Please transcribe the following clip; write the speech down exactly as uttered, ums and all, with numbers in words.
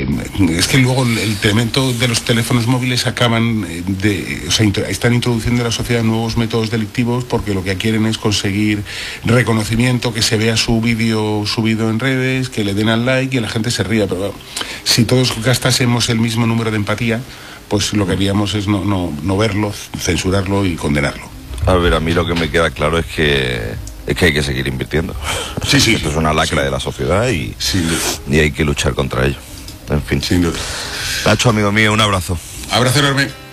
es que luego el incremento de los teléfonos móviles acaban de, o sea, están introduciendo en la sociedad nuevos métodos delictivos porque lo que quieren es conseguir reconocimiento, que se vea su vídeo subido en redes, que le den al like y la gente se ría. Pero bueno, si todos gastásemos el mismo número de empatía, pues lo que haríamos es no, no, no verlo, censurarlo y condenarlo. A ver, a mí lo que me queda claro es que es que hay que seguir invirtiendo. Sí, sí. Esto es una lacra sí. de la sociedad y, y hay que luchar contra ello. En fin. Sin duda. Nacho, amigo mío, un abrazo. Abrazo enorme.